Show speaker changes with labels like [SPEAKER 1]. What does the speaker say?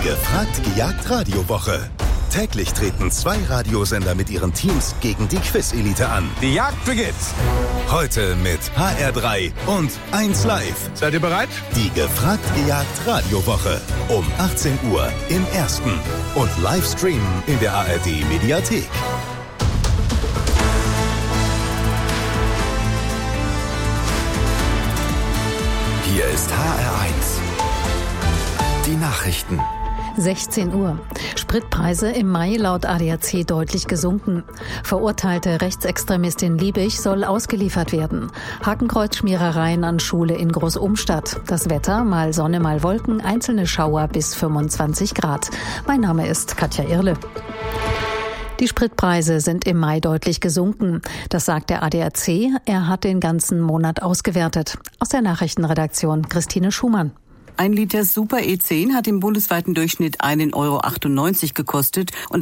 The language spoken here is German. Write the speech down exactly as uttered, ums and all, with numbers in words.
[SPEAKER 1] Gefragt gejagt Radiowoche. Täglich treten zwei Radiosender mit ihren Teams gegen die Quiz-Elite an.
[SPEAKER 2] Die Jagd beginnt.
[SPEAKER 1] Heute mit H R drei und eins Live.
[SPEAKER 2] Seid ihr bereit?
[SPEAKER 1] Die Gefragt gejagt Radiowoche. Um achtzehn Uhr im Ersten. Und live streamen in der A R D Mediathek.
[SPEAKER 3] Hier ist H R eins. Die Nachrichten.
[SPEAKER 4] sechzehn Uhr. Spritpreise im Mai laut A D A C deutlich gesunken. Verurteilte Rechtsextremistin Liebig soll ausgeliefert werden. Hakenkreuzschmierereien an Schule in Großumstadt. Das Wetter, mal Sonne, mal Wolken, einzelne Schauer bis fünfundzwanzig Grad. Mein Name ist Katja Irle. Die Spritpreise sind im Mai deutlich gesunken. Das sagt der A D A C. Er hat den ganzen Monat ausgewertet. Aus der Nachrichtenredaktion Christine Schumann.
[SPEAKER 5] Ein Liter Super E zehn hat im bundesweiten Durchschnitt einen Euro achtundneunzig gekostet und